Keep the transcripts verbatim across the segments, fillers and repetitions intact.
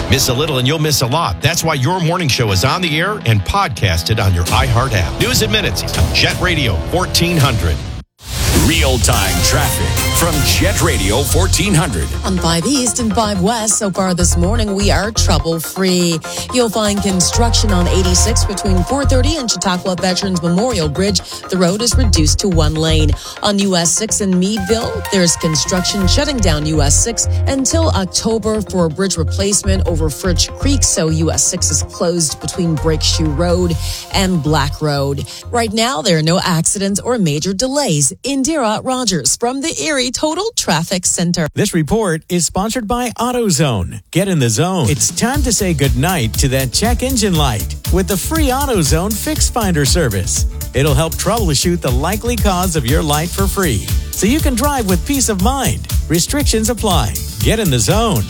Miss a little and you'll miss a lot. That's why your morning show is on the air and podcasted on your iHeart app. News and Minutes on Jet Radio fourteen hundred. Real-time traffic from Jet Radio fourteen hundred. On five East and five West, so far this morning, we are trouble-free. You'll find construction on eighty-six between four thirty and Chautauqua Veterans Memorial Bridge. The road is reduced to one lane. On U S six in Meadville, there's construction shutting down U S six until October for a bridge replacement over Fritch Creek, so U S six is closed between Breakshoe Road and Black Road. Right now, there are no accidents or major delays. Indira Rogers from the Erie Total Traffic Center. This report is sponsored by AutoZone. Get in the zone. It's time to say goodnight to that check engine light with the free AutoZone Fix Finder service. It'll help troubleshoot the likely cause of your light for free, so you can drive with peace of mind. Restrictions apply. Get in the zone.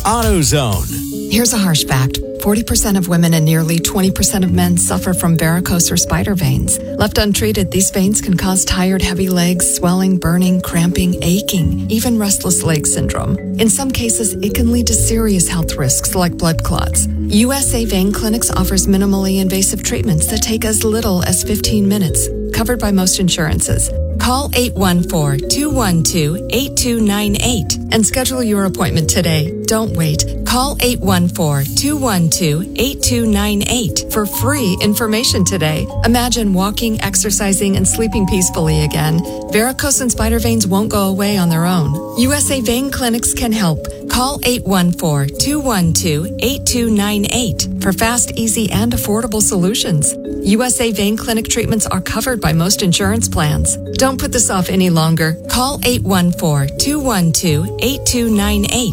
AutoZone. Here's a harsh fact. forty percent of women and nearly twenty percent of men suffer from varicose or spider veins. Left untreated, these veins can cause tired, heavy legs, swelling, burning, cramping, aching, even restless leg syndrome. In some cases, it can lead to serious health risks like blood clots. U S A Vein Clinics offers minimally invasive treatments that take as little as fifteen minutes, covered by most insurances. Call eight one four, two one two, eight two nine eight and schedule your appointment today. Don't wait. Call eight one four, two one two, eight two nine eight for free information today. Imagine walking, exercising, and sleeping peacefully again. Varicose and spider veins won't go away on their own. U S A Vein Clinics can help. Call eight one four, two one two, eight two nine eight for fast, easy, and affordable solutions. U S A Vein Clinic treatments are covered by most insurance plans. Don't put this off any longer. Call eight one four, two one two, eight two nine eight.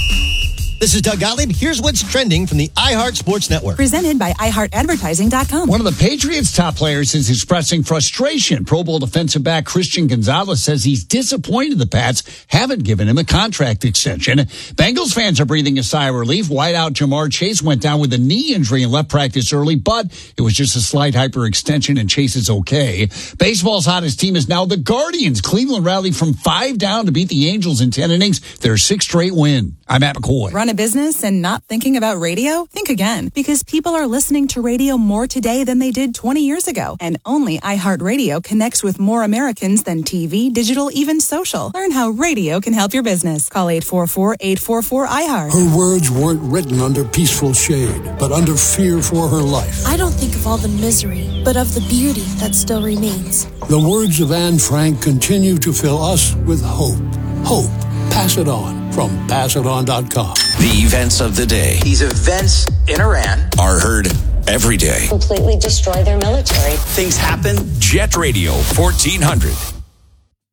This is Doug Gottlieb. Here's what's trending from the iHeart Sports Network. Presented by i heart advertising dot com. One of the Patriots' top players is expressing frustration. Pro Bowl defensive back Christian Gonzalez says he's disappointed the Pats haven't given him a contract extension. Bengals fans are breathing a sigh of relief. Wideout Jamar Chase went down with a knee injury and left practice early, but it was just a slight hyperextension and Chase is okay. Baseball's hottest team is now the Guardians. Cleveland rallied from five down to beat the Angels in ten innings. Their sixth straight win. I'm Matt McCoy. Run a business and not thinking about radio? Think again, because people are listening to radio more today than they did twenty years ago. And only iHeartRadio connects with more Americans than T V, digital, even social. Learn how radio can help your business. Call eight four four, eight four four, I heart. Her words weren't written under peaceful shade, but under fear for her life. I don't think of all the misery, but of the beauty that still remains. The words of Anne Frank continue to fill us with hope. Hope. Pass it on from pass it on dot com. The events of the day. These events in Iran are heard every day. Completely destroy their military. Things happen. Jet Radio fourteen hundred.